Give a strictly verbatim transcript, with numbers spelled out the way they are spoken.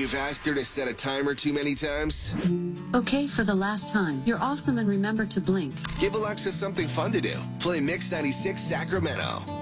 you've asked her to set a timer too many times? Okay, for the last time. You're awesome and remember to blink. Give Alexa something fun to do. Play Mix ninety-six Sacramento.